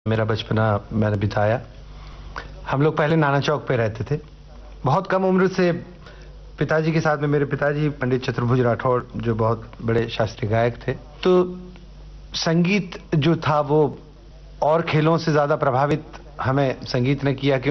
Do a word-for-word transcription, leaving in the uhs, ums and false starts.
मेरा बचपना मैंने बिताया। हम लोग पहले नाना चौक पे रहते थे। बहुत कम उम्र से पिताजी के साथ में, मेरे पिताजी पंडित चतुर्भुज राठौड़ जो बहुत बड़े शास्त्रीय गायक थे, तो संगीत जो था वो और खेलों से ज़्यादा प्रभावित हमें संगीत ने किया कि